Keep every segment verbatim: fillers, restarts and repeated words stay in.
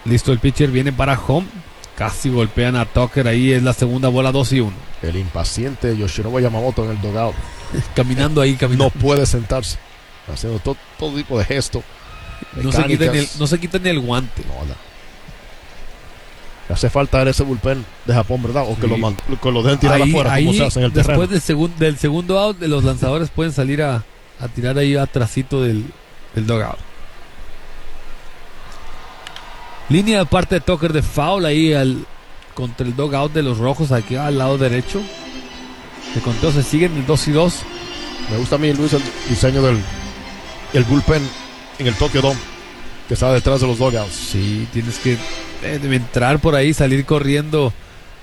Listo el pitcher, viene para home. Casi golpean a Tucker, ahí es la segunda bola, dos y uno. El impaciente Yoshinobu Yamamoto en el dugout. Caminando ahí, caminando. No puede sentarse, haciendo todo, todo tipo de gestos. No se, quita ni el, no se quita ni el guante. No, no. Le hace falta ese bullpen de Japón, ¿verdad? O que, sí. lo, que lo dejen tirar ahí, afuera, ahí, como se hace en el terreno. Después del, segun, del segundo out, los lanzadores pueden salir a, a tirar ahí atrasito del, del dugout. Línea de parte de Tucker de foul ahí al, contra el dugout de los rojos, aquí al lado derecho. El conteo se sigue en el dos y dos. Me gusta a mí, Luis, el diseño del el bullpen en el Tokyo Dome, que está detrás de los dugouts. Sí, tienes que eh, entrar por ahí, salir corriendo.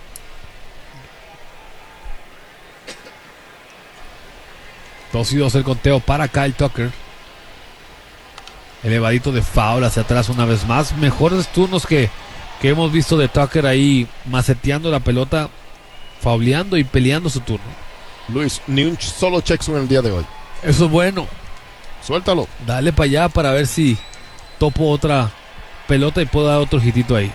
dos y dos el conteo para Kyle Tucker. Elevadito de foul hacia atrás una vez más. Mejores turnos que, que hemos visto de Tucker ahí, maceteando la pelota, fauleando y peleando su turno. Luis, ni un solo checkson en el día de hoy. Eso es bueno. Suéltalo. Dale para allá para ver si topo otra pelota y puedo dar otro hitito ahí.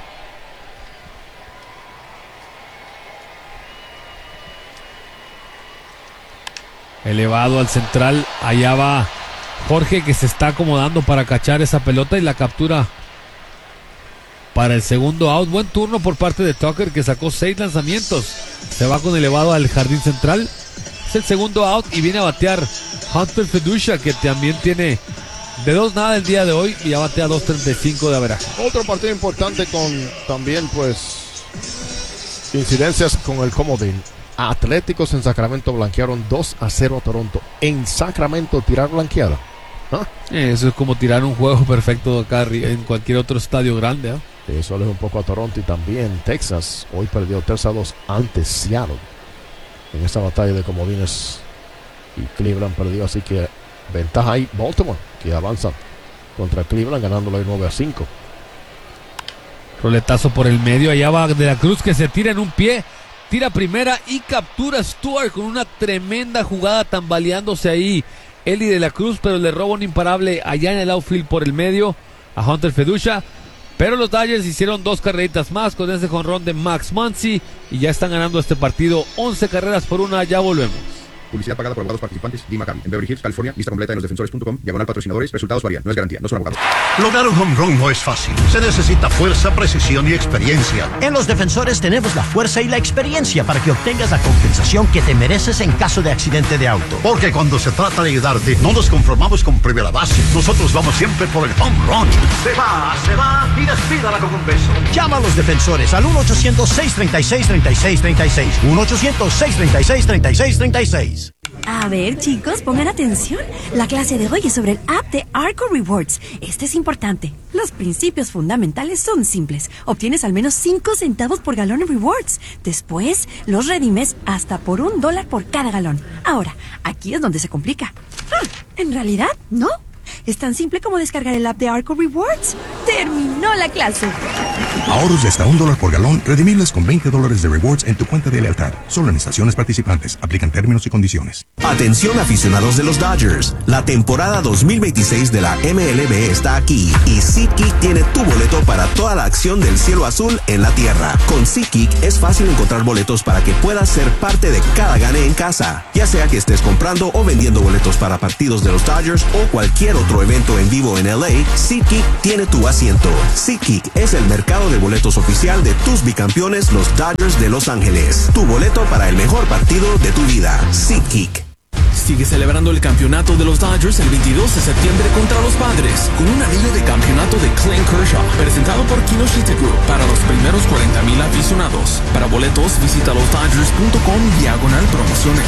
Elevado al central. Allá va Jorge, que se está acomodando para cachar esa pelota y la captura para el segundo out. Buen turno por parte de Tucker, que sacó seis lanzamientos. Se va con elevado al jardín central. Es el segundo out y viene a batear Hunter Feducia, que también tiene de dos nada el día de hoy y ya batea dos treinta y cinco de averaje. Otro partido importante con también pues incidencias con el comodín. Atléticos en Sacramento blanquearon dos a cero a Toronto. En Sacramento tirar blanqueada. ¿Ah? Eso es como tirar un juego perfecto acá en cualquier otro estadio grande. ¿eh? Eso aleja un poco a Toronto. Y también Texas hoy perdió tres a dos ante Seattle en esta batalla de comodines. Y Cleveland perdió, así que ventaja ahí Baltimore, que avanza contra Cleveland ganándolo ahí nueve a cinco. Roletazo por el medio, allá va De la Cruz, que se tira en un pie, tira primera y captura a Stewart con una tremenda jugada, tambaleándose ahí Eli De la Cruz, pero le roba un imparable allá en el outfield por el medio a Hunter Feducia. Pero los Dodgers hicieron dos carreritas más con ese jonrón de Max Muncy y ya están ganando este partido once carreras por una. Ya volvemos. Publicidad pagada por abogados participantes. Lee McCabe, en Beverly Hills, California. Lista completa en los defensores punto com. Diagonal patrocinadores. Resultados varían. No es garantía. No son abogados. Lograr un home run no es fácil. Se necesita fuerza, precisión y experiencia. En los defensores tenemos la fuerza y la experiencia para que obtengas la compensación que te mereces en caso de accidente de auto. Porque cuando se trata de ayudarte, no nos conformamos con primera base. Nosotros vamos siempre por el home run. Se va, se va y despídala con un beso. Llama a los defensores al uno ochocientos, seiscientos treinta y seis, treinta y seis treinta y seis. uno ochocientos, seiscientos treinta y seis, treinta y seis treinta y seis. A ver, chicos, pongan atención. La clase de hoy es sobre el app de Arco Rewards. Este es importante. Los principios fundamentales son simples. Obtienes al menos cinco centavos por galón en rewards. Después, los redimes hasta por un dólar por cada galón. Ahora, aquí es donde se complica. Hmm, en realidad, no. Es tan simple como descargar el app de Arco Rewards. ¡Terminó la clase! Ahorros de hasta un dólar por galón, redimibles con veinte dólares de rewards en tu cuenta de lealtad. Solo en estaciones participantes. Aplican términos y condiciones. Atención aficionados de los Dodgers. La temporada dos mil veintiséis de la M L B está aquí y SeatGeek tiene tu boleto para toda la acción del cielo azul en la tierra. Con SeatGeek es fácil encontrar boletos para que puedas ser parte de cada gane en casa. Ya sea que estés comprando o vendiendo boletos para partidos de los Dodgers o cualquier otro evento en vivo en L A, SeatGeek tiene tu asiento. SeatGeek es el mercado de boletos oficial de tus bicampeones, los Dodgers de Los Ángeles. Tu boleto para el mejor partido de tu vida. SeatGeek. Sigue celebrando el campeonato de los Dodgers el veintidós de septiembre contra los Padres con un anillo de campeonato de Clayton Kershaw presentado por Kinoshita Group para los primeros cuarenta mil aficionados. Para boletos visita los dodgers punto com diagonal promociones.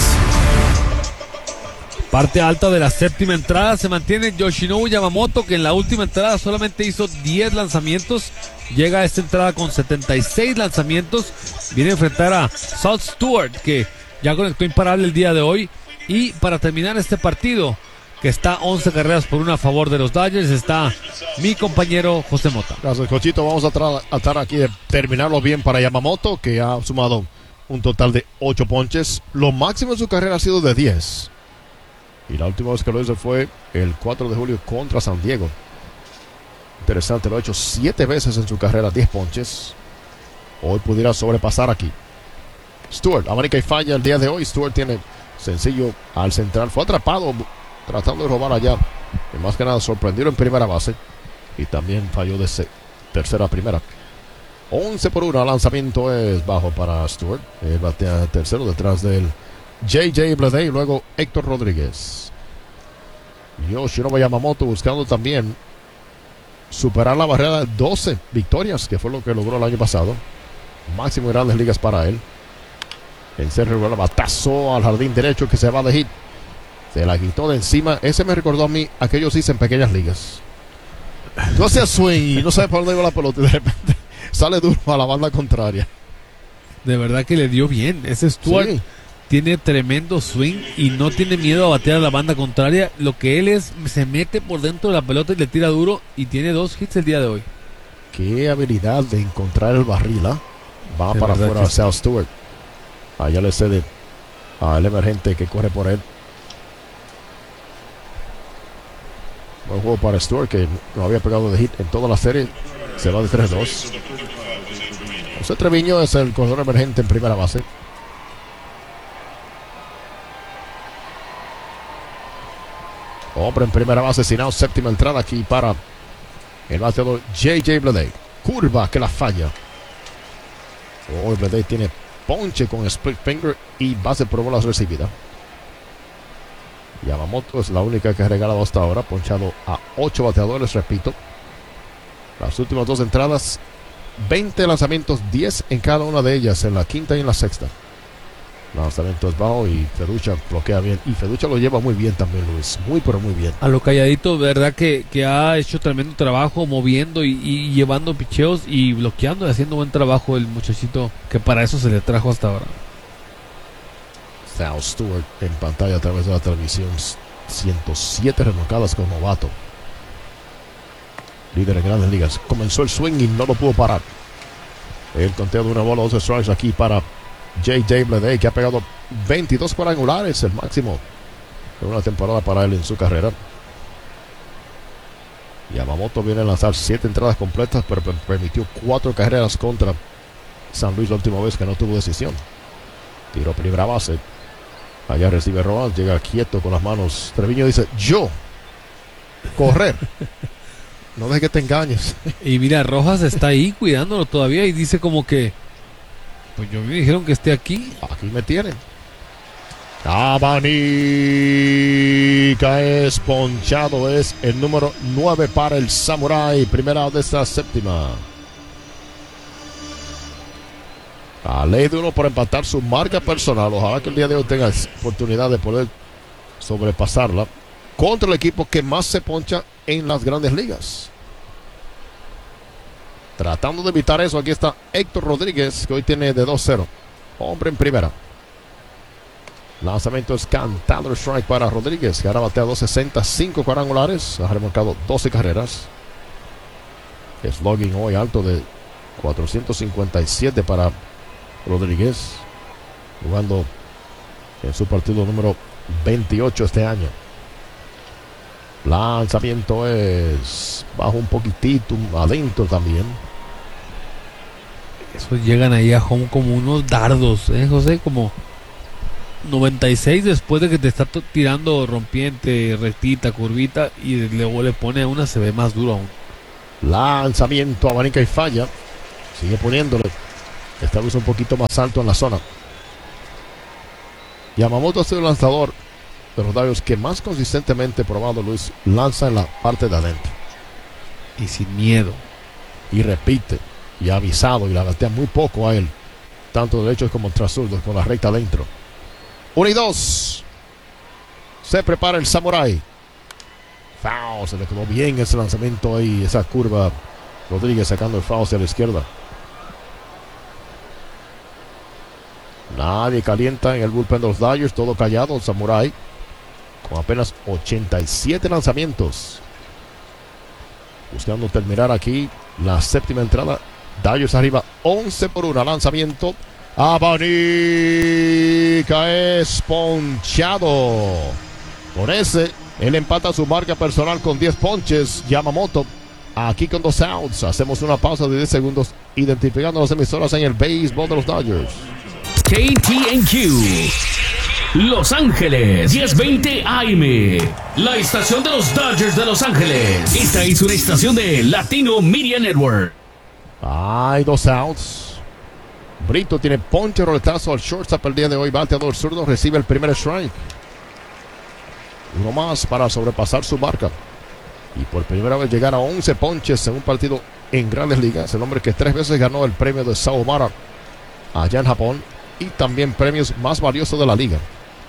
Parte alta de la séptima entrada se mantiene Yoshinobu Yamamoto, que en la última entrada solamente hizo diez lanzamientos. Llega a esta entrada con setenta y seis lanzamientos. Viene a enfrentar a Salt Stewart, que ya conectó imparable el día de hoy. Y para terminar este partido, que está once carreras por una a favor de los Dodgers, está mi compañero José Mota. Gracias, Cochito. Vamos a tra- a tratar aquí de terminarlo bien para Yamamoto, que ha sumado un total de ocho ponches. Lo máximo en su carrera ha sido de diez. Y la última vez que lo hizo fue el cuatro de julio contra San Diego. Interesante, lo ha hecho siete veces en su carrera, diez ponches. Hoy pudiera sobrepasar aquí. Stewart, América y falla el día de hoy. Stewart tiene sencillo al central. Fue atrapado tratando de robar allá. Y más que nada sorprendido en primera base. Y también falló de tercera a primera. once por uno. Lanzamiento es bajo para Stewart. Él batea tercero detrás del J J Bleday. Y luego Héctor Rodríguez. Yoshinobu Yamamoto buscando también superar la barrera de doce victorias, que fue lo que logró el año pasado. Máximo en Grandes Ligas para él. En serio, el batazo al jardín derecho que se va de hit. Se la quitó de encima. Ese me recordó a mí aquellos hice en pequeñas ligas. Tú hacías swing y no sabes por dónde iba la pelota y de repente sale duro a la banda contraria. De verdad que le dio bien. Ese Stewart sí. Tiene tremendo swing y no tiene miedo a batear a la banda contraria. Lo que él es, se mete por dentro de la pelota y le tira duro y tiene dos hits el día de hoy. Qué habilidad de encontrar el barril, ¿eh? Va de para afuera a Sal Stewart. Allá le cede al emergente que corre por él. Buen juego para Stewart, que no había pegado de hit en toda la serie. Se va de tres dos. José Treviño es el corredor emergente en primera base. Hombre en primera base, sin out, séptima entrada aquí para el bateador J J Bleday. Curva que la falla. Hoy Bleday tiene ponche con split finger y base por bolas recibida. Yamamoto es la única que ha regalado hasta ahora, ponchado a ocho bateadores, repito. Las últimas dos entradas, veinte lanzamientos, diez en cada una de ellas, en la quinta y en la sexta. Lanzamiento es bajo y Feducha bloquea bien. Y Feducha lo lleva muy bien también, Luis. Muy, pero muy bien. A lo calladito, verdad que, que ha hecho tremendo trabajo moviendo y, y llevando picheos y bloqueando y haciendo buen trabajo el muchachito que para eso se le trajo hasta ahora. Sal Stewart en pantalla a través de la televisión. ciento siete remolcadas como novato. Líder en Grandes Ligas. Comenzó el swing y no lo pudo parar. El conteo de una bola, dos strikes aquí para J J Bleday, que ha pegado veintidós cuadrangulares, el máximo de una temporada para él en su carrera. Yamamoto viene a lanzar siete entradas completas, pero permitió cuatro carreras contra San Luis la última vez que no tuvo decisión. Tiro primera base. Allá recibe Rojas, llega quieto con las manos. Treviño dice, yo, correr. No dejes que te engañes. Y mira, Rojas está ahí cuidándolo todavía y dice como que, pues yo me dijeron que esté aquí. Aquí me tienen. Abanica es ponchado, es el número nueve para el Samurai. Primera de esta séptima. A ley de uno por empatar su marca personal. Ojalá que el día de hoy tenga oportunidad de poder sobrepasarla contra el equipo que más se poncha en las Grandes Ligas. Tratando de evitar eso, aquí está Héctor Rodríguez, que hoy tiene de dos cero. Hombre en primera. Lanzamiento es cantado, el strike para Rodríguez, que ahora batea doscientos sesenta, cinco cuadrangulares. Ha remolcado doce carreras. Slugging hoy alto de cuatrocientos cincuenta y siete para Rodríguez, jugando en su partido número veintiocho este año. Lanzamiento es bajo un poquitito, adentro también. Esos llegan ahí a home como unos dardos, ¿eh, José? Como noventa y seis después de que te está t- tirando rompiente, rectita, curvita, y luego le pone a una, se ve más duro aún. Lanzamiento, abanica y falla. Sigue poniéndole. Esta vez un poquito más alto en la zona. Yamamoto ha sido el lanzador de los Dodgers que más consistentemente probado, Luis, lanza en la parte de adentro. Y sin miedo. Y repite. Y ha avisado y la batea muy poco a él. Tanto derechos como tras zurdos con la recta adentro. Uno y dos. Se prepara el Samurai. Foul. Se le quedó bien ese lanzamiento ahí. Esa curva. Rodríguez sacando el foul hacia la izquierda. Nadie calienta en el bullpen de los Dodgers. Todo callado. El Samurai con apenas ochenta y siete lanzamientos. Buscando terminar aquí la séptima entrada. Dodgers arriba once por uno. Lanzamiento. Abanica es ponchado. Con ese, él empata su marca personal con diez ponches. Yamamoto aquí con dos outs. Hacemos una pausa de diez segundos identificando las emisoras en el béisbol de los Dodgers. K T N Q Los Ángeles diez veinte A M, la estación de los Dodgers de Los Ángeles. Esta es una estación de Latino Media Network. Hay dos outs. Brito tiene ponche, roletazo al shortstop el día de hoy. Bateador zurdo recibe el primer strike. Uno más para sobrepasar su marca y por primera vez llegar a once ponches en un partido en Grandes Ligas. El hombre que tres veces ganó el premio de Saomara allá en Japón y también premios más valiosos de la liga.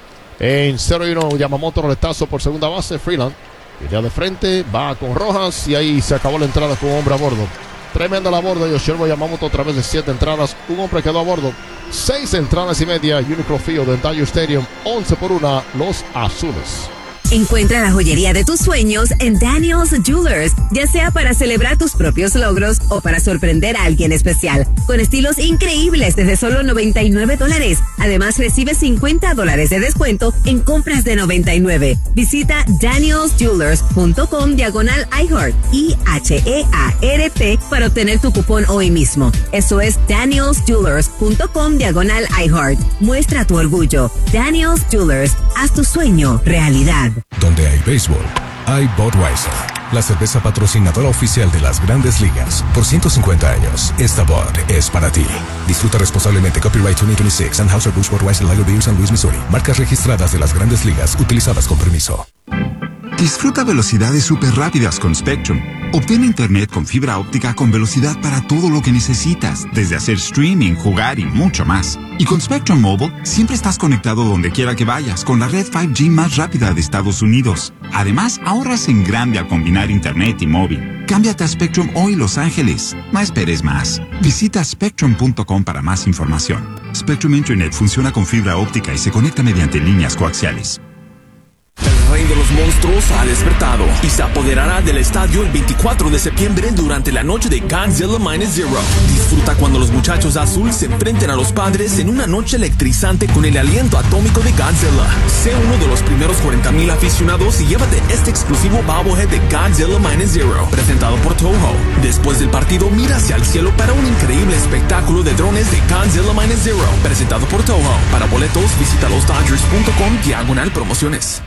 En cero y uno, Yamamoto, roletazo por segunda base. Freeland iría de frente, va con Rojas y ahí se acabó la entrada con un hombre a bordo. Tremenda la bordo. Yoshiro Yamamoto a través de siete entradas. Un hombre quedó a bordo. Seis entradas y media. Unicro Field en Dodger Stadium. once por una. Los azules. Encuentra la joyería de tus sueños en Daniel's Jewelers, ya sea para celebrar tus propios logros o para sorprender a alguien especial, con estilos increíbles desde solo noventa y nueve dólares. Además, recibe cincuenta dólares de descuento en compras de noventa y nueve. Visita daniels jewelers punto com diagonal iHeart, I H E A R T, para obtener tu cupón hoy mismo. Eso es daniels jewelers punto com diagonal iHeart. Muestra tu orgullo. Daniel's Jewelers, haz tu sueño realidad. Donde hay béisbol, hay Budweiser, la cerveza patrocinadora oficial de las Grandes Ligas. Por ciento cincuenta años, esta Bud es para ti. Disfruta responsablemente. Copyright veinte veintiséis, Anheuser-Busch Budweiser Lager Beer, San Luis, Missouri. Marcas registradas de las Grandes Ligas, utilizadas con permiso. Disfruta velocidades súper rápidas con Spectrum. Obtén internet con fibra óptica con velocidad para todo lo que necesitas, desde hacer streaming, jugar y mucho más. Y con Spectrum Mobile, siempre estás conectado donde quiera que vayas, con la red cinco G más rápida de Estados Unidos. Además, ahorras en grande al combinar internet y móvil. Cámbiate a Spectrum hoy, Los Ángeles. No esperes más. Visita spectrum punto com para más información. Spectrum Internet funciona con fibra óptica y se conecta mediante líneas coaxiales. El rey de los monstruos ha despertado y se apoderará del estadio el veinticuatro de septiembre durante la noche de Godzilla Minus Zero. Disfruta cuando los muchachos azul se enfrenten a los padres en una noche electrizante con el aliento atómico de Godzilla. Sé uno de los primeros cuarenta mil aficionados y llévate este exclusivo bobblehead de Godzilla Minus Zero, presentado por Toho. Después del partido, mira hacia el cielo para un increíble espectáculo de drones de Godzilla Minus Zero, presentado por Toho. Para boletos, visita los dodgers punto com diagonal promociones.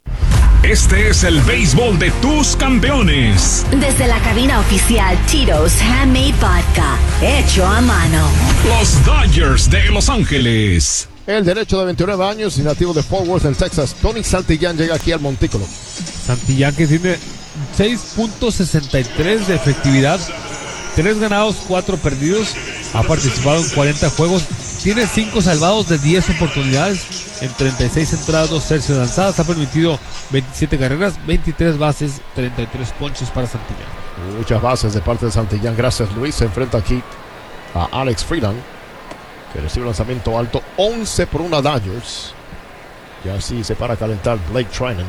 Este es el béisbol de tus campeones. Desde la cabina oficial Tito's Handmade Vodka, hecho a mano. Los Dodgers de Los Ángeles. El derecho de veintinueve años y nativo de Fort Worth en Texas, Tony Santillán llega aquí al montículo. Santillán, que tiene seis punto sesenta y tres de efectividad, tres ganados, cuatro perdidos, ha participado en cuarenta juegos, tiene cinco salvados de diez oportunidades en treinta y seis entradas, dos tercios lanzadas, ha permitido veintisiete carreras, veintitrés bases, treinta y tres ponches para Santillán. Muchas bases de parte de Santillán, gracias Luis. Se enfrenta aquí a Alex Freeland, que recibe lanzamiento alto, once por una Dodgers. Y así se para a calentar Blake Trinan.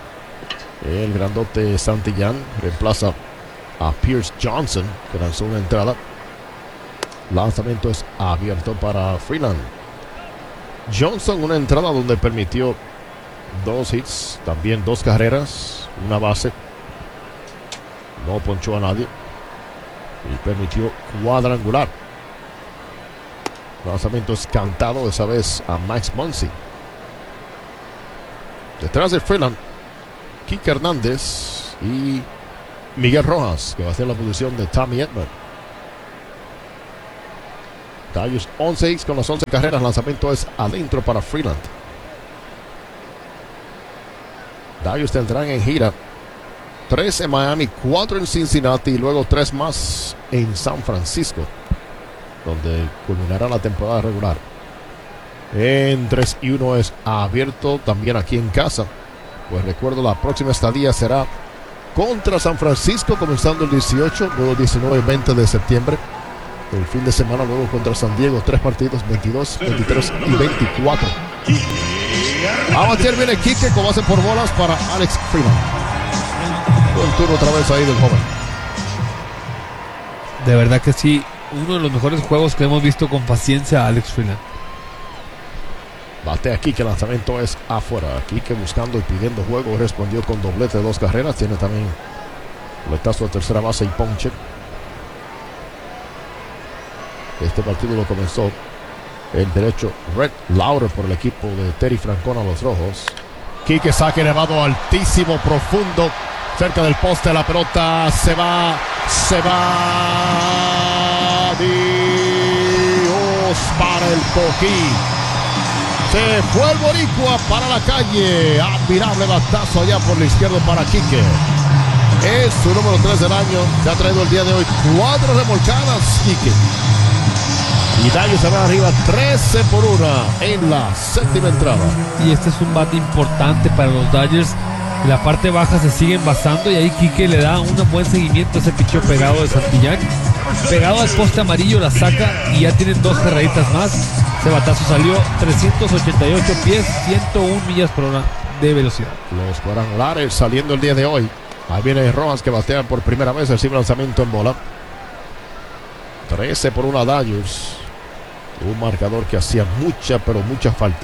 El grandote Santillán reemplaza a Pierce Johnson, que lanzó una entrada. Lanzamiento es abierto para Freeland. Johnson, una entrada donde permitió dos hits, también dos carreras, una base. No ponchó a nadie y permitió cuadrangular. Lanzamiento es cantado, esa vez a Max Muncy. Detrás de Freeland, Kike Hernández y Miguel Rojas, que va a hacer la posición de Tommy Edman. Dodgers once hits con las once carreras. Lanzamiento es adentro para Freeland. Dodgers tendrán en gira tres en Miami, cuatro en Cincinnati y luego tres más en San Francisco, donde culminará la temporada regular. En tres y uno es abierto también aquí en casa. Pues recuerdo, la próxima estadía será contra San Francisco, comenzando el dieciocho, luego diecinueve y veinte de septiembre. El fin de semana luego contra San Diego, tres partidos, veintidós, veintitrés y veinticuatro. A batear viene Kike con base por bolas para Alex Freeland. Buen turno otra vez ahí del joven. De verdad que sí, uno de los mejores juegos que hemos visto con paciencia a Alex Freeland. Batea Kike, el lanzamiento es afuera. Kike buscando y pidiendo juego, respondió con doblete de dos carreras. Tiene también Roletazo de tercera base y ponche. Este partido lo comenzó el derecho Red Lauder por el equipo de Terry Francona, los rojos. Quique, saque elevado, altísimo, profundo, cerca del poste. La pelota se va, se va. Dios para el Coquí. Se fue el boricua para la calle. Admirable batazo allá por la izquierda para Quique. Es su número tres del año. Se ha traído el día de hoy cuatro remolcadas, Quique. Y Dodgers se va arriba trece por una en la séptima entrada. Y este es un bate importante para los Dodgers. En la parte baja se siguen basando y ahí Quique le da un buen seguimiento a ese picheo pegado de Santillán. Pegado al poste amarillo, la saca y ya tienen dos carreritas más. Ese batazo salió trescientos ochenta y ocho pies, ciento una millas por hora de velocidad. Los cuadrangulares saliendo el día de hoy. Ahí viene Rojas que batea por primera vez, recibe lanzamiento en bola. trece por una Dodgers. Un marcador que hacía mucha, pero mucha falta.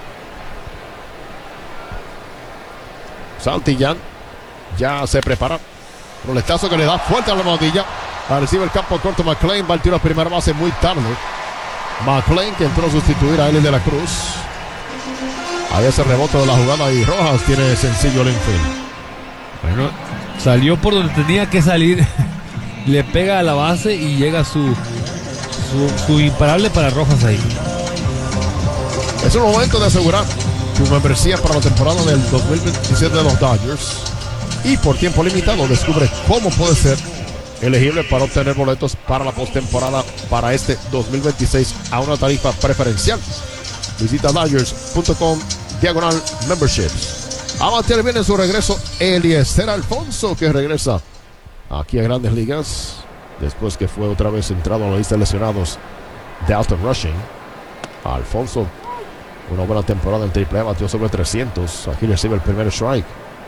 Santillán ya se prepara. Roletazo que le da fuerte a la rodilla. Recibe el campo corto McLean. Va el tiro a primera base muy tarde. McLean que entró a sustituir a Eli de la Cruz. Ahí ese rebote de la jugada y Rojas tiene sencillo el infield. Bueno, salió por donde tenía que salir. Le pega a la base y llega su, su, su imparable para Rojas ahí. Es el momento de asegurar tu membresía para la temporada del dos mil veintisiete de los Dodgers. Y por tiempo limitado descubre cómo puede ser elegible para obtener boletos para la postemporada para este dos mil veintiséis a una tarifa preferencial. Visita Dodgers punto com diagonal memberships. A batear bien en su regreso Eliezer Alfonso, que regresa aquí a Grandes Ligas después que fue otra vez entrado a la lista de lesionados de Alton Rushing. Alfonso, una buena temporada en triple A, batió sobre trescientos. Aquí recibe el primer strike.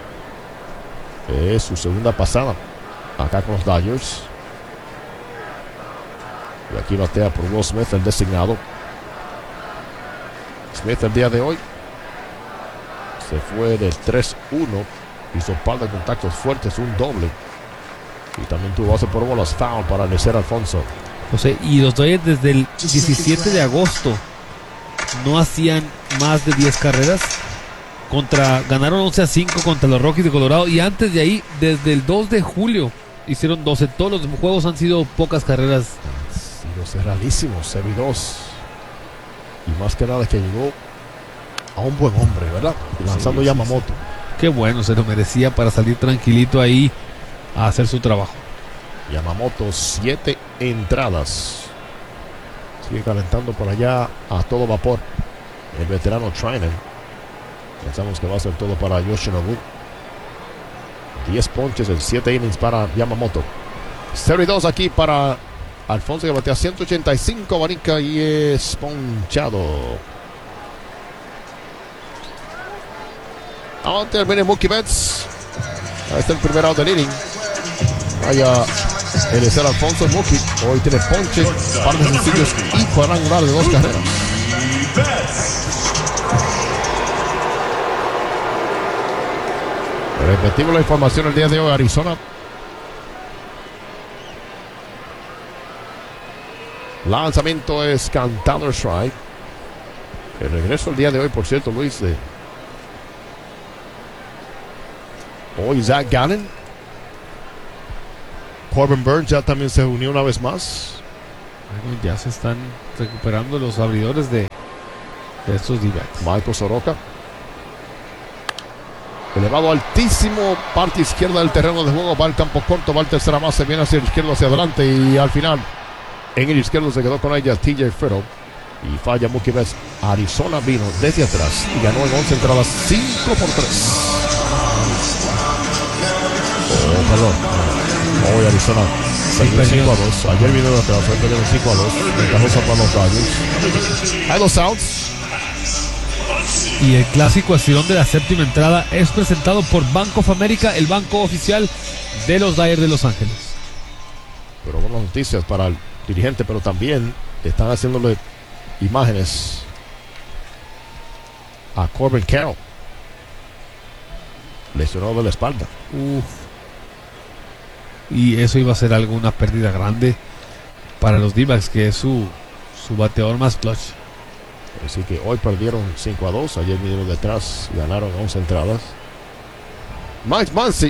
Es su segunda pasada acá con los Dodgers. Y aquí batea por Will Smith, el designado. Smith el día de hoy se fue del tres uno. Hizo un par de contactos fuertes, un doble. Y también tuvo base por bolas, foul para Eliezer Alfonso. José, y los Dodgers desde el diecisiete de agosto no hacían más de diez carreras. Contra, ganaron once a cinco contra los Rockies de Colorado. Y antes de ahí, desde el dos de julio, hicieron doce. Todos los juegos han sido pocas carreras. Han sido cerradísimos, C B dos. Y más que nada que llegó a un buen hombre, ¿verdad? Lanzando sí, Yamamoto. Qué bueno, se lo merecía para salir tranquilito ahí a hacer su trabajo. Yamamoto, siete entradas. Sigue calentando por allá a todo vapor el veterano Treinen. Pensamos que va a ser todo para Yoshinobu. diez ponches en siete innings para Yamamoto. cero y dos aquí para Alfonso, que batea ciento ochenta y cinco, abanica y es ponchado. Adelante viene Mookie Betts. Ahí está el primer out del inning. Vaya Eliezer Alfonso. Mookie hoy tiene ponche, par de sencillos y cuadrangular de dos carreras. Repetimos la información el día de hoy. Arizona. Lanzamiento es cantado strike. El regreso el día de hoy, por cierto, Luis, de hoy Zach Gallen. Corbin Burns ya también se unió una vez más. Bueno, ya se están recuperando los abridores de, de estos D-backs. Michael Soroka. Elevado altísimo, parte izquierda del terreno de juego, va al campo corto, va al tercera base, viene hacia el izquierdo, hacia adelante y al final en el izquierdo se quedó con ella T J Friedl y falla Mookie Betts. Arizona vino desde atrás y ganó en once entradas, cinco por tres. Oh, perdón. Hoy Arizona perdió cinco a dos. Ayer vino de atrás, hoy perdieron cinco a dos. Ventajosa para los Dodgers. Hay dos outs. Y el clásico estirón de la séptima entrada es presentado por Bank of America, el banco oficial de los Dodgers de Los Ángeles. Pero buenas noticias para el dirigente, pero también están haciéndole imágenes a Corbin Carroll, lesionado de la espalda. Uf. y eso iba a ser alguna pérdida grande para los D-backs, que es su, su bateador más clutch. Así que hoy perdieron cinco a dos. Ayer vinieron detrás y ganaron once entradas. Max Muncy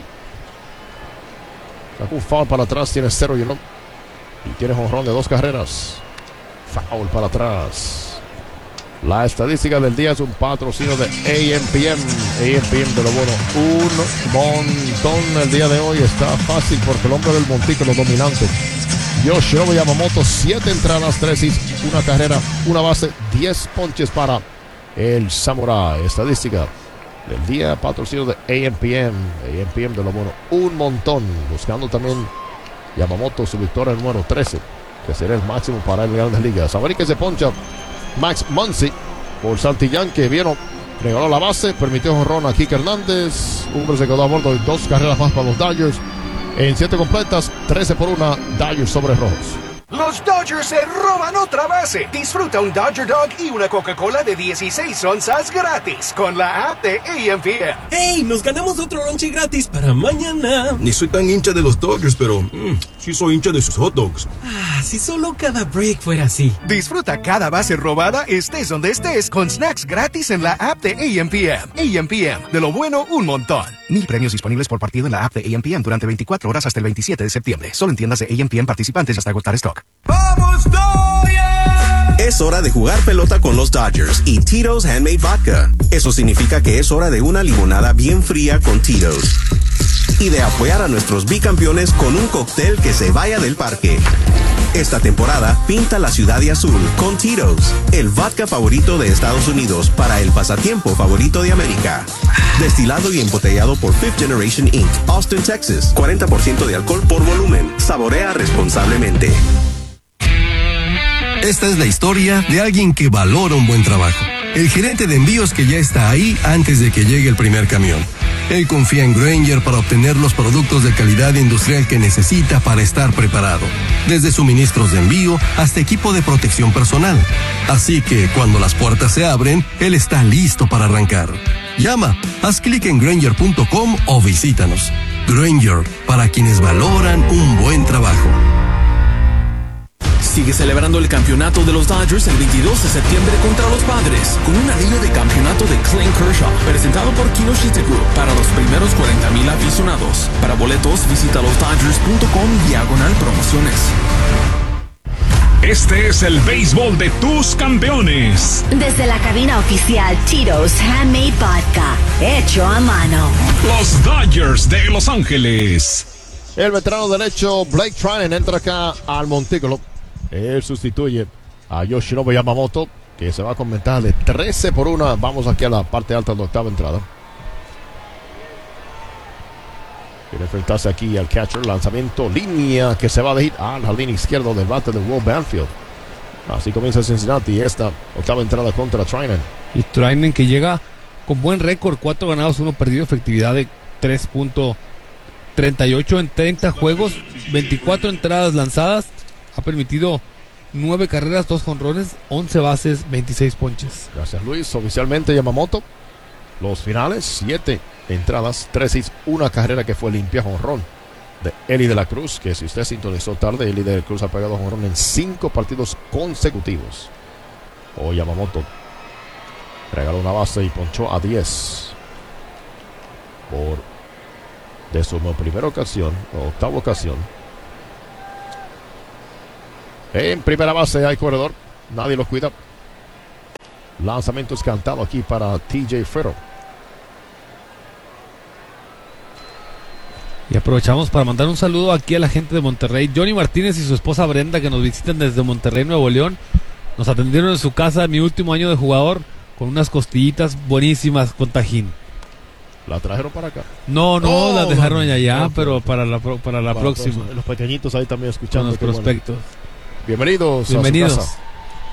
sacó un foul para atrás, tiene cero y uno. Y tiene jonrón de dos carreras. Foul para atrás. La estadística del día es un patrocinio de A M P M. A M P M de lo bueno. Un montón el día de hoy. Está fácil porque el hombre del montículo dominante, Yoshinobu Yamamoto, siete entradas, tres hits, una carrera, una base, diez ponches para el Samurai. Estadística del día, patrocinio de A M P M. A M P M de lo bueno. Un montón. Buscando también Yamamoto su victoria número trece, que será el máximo para el Grandes Ligas. A ver que se poncha Max Muncy por Santillán, que vieron, regaló la base, permitió jonrón a Kike Hernández. Un hombre se quedó a bordo de dos carreras más para los Dodgers. En siete completas, trece por una, Dodgers sobre Rojos. Los Dodgers se roban otra base. Disfruta un Dodger Dog y una Coca-Cola de dieciséis onzas gratis con la app de A M P M. ¡Hey! Nos ganamos otro lonche gratis para mañana. Ni soy tan hincha de los Dodgers, pero mmm, sí soy hincha de sus hot dogs. Ah, si solo cada break fuera así. Disfruta cada base robada, estés donde estés, con snacks gratis en la app de A M P M. A M P M, de lo bueno, un montón. Mil premios disponibles por partido en la app de A M P M durante veinticuatro horas hasta el veintisiete de septiembre. Solo en tiendas de A M P M participantes hasta agotar stock. ¡Vamos, Dodgers! Es hora de jugar pelota con los Dodgers y Tito's Handmade Vodka. Eso significa que es hora de una limonada bien fría con Tito's. Y de apoyar a nuestros bicampeones con un cóctel que se vaya del parque. Esta temporada, pinta la ciudad de azul con Tito's, el vodka favorito de Estados Unidos para el pasatiempo favorito de América. Destilado y embotellado por Fifth Generation incorporated, Austin, Texas. cuarenta por ciento de alcohol por volumen. Saborea responsablemente. Esta es la historia de alguien que valora un buen trabajo. El gerente de envíos que ya está ahí antes de que llegue el primer camión. Él confía en Grainger para obtener los productos de calidad industrial que necesita para estar preparado. Desde suministros de envío hasta equipo de protección personal. Así que cuando las puertas se abren, él está listo para arrancar. Llama, haz clic en Grainger punto com o visítanos. Grainger, para quienes valoran un buen trabajo. Sigue celebrando el campeonato de los Dodgers el veintidós de septiembre contra los Padres, con un anillo de campeonato de Clayton Kershaw, presentado por Kinoshita Group, para los primeros cuarenta mil aficionados. Para boletos, visita los dodgers punto com diagonal promociones. Este es el béisbol de tus campeones. Desde la cabina oficial Tito's Handmade Vodka, hecho a mano. Los Dodgers de Los Ángeles. El veterano derecho Blake Treinen entra acá al montículo. Él sustituye a Yoshinobu Yamamoto, que se va con ventaja de trece por una. Vamos aquí a la parte alta de la octava entrada. Quiere enfrentarse aquí al catcher. Lanzamiento, línea que se va de hit al jardín izquierdo del bate de Will Banfield. Así comienza Cincinnati esta octava entrada contra Treinen. Y Treinen, que llega con buen récord, cuatro ganados, uno perdido, efectividad de tres punto treinta y ocho en treinta juegos, veinticuatro entradas lanzadas. Ha permitido nueve carreras, dos jonrones, once bases, veintiséis ponches. Gracias, Luis. Oficialmente Yamamoto, los finales, siete entradas, tres hits, una carrera que fue limpia, jonrón de Eli de la Cruz, que si usted sintonizó tarde, Eli de la Cruz ha pegado jonrón en cinco partidos consecutivos. Hoy Yamamoto regaló una base y ponchó a diez por de su primera ocasión, o octava ocasión. En primera base hay corredor, nadie lo cuida. Lanzamiento escantado aquí para T J Frito. Y aprovechamos para mandar un saludo aquí a la gente de Monterrey. Johnny Martínez y su esposa Brenda, que nos visitan desde Monterrey, Nuevo León. Nos atendieron en su casa mi último año de jugador con unas costillitas buenísimas con tajín. ¿La trajeron para acá? No, no, oh, las dejaron allá, no, pero para la, para la para próxima. Los, los pequeñitos ahí también escuchando. Con los prospectos. Bueno. Bienvenidos, Bienvenidos. a su casa.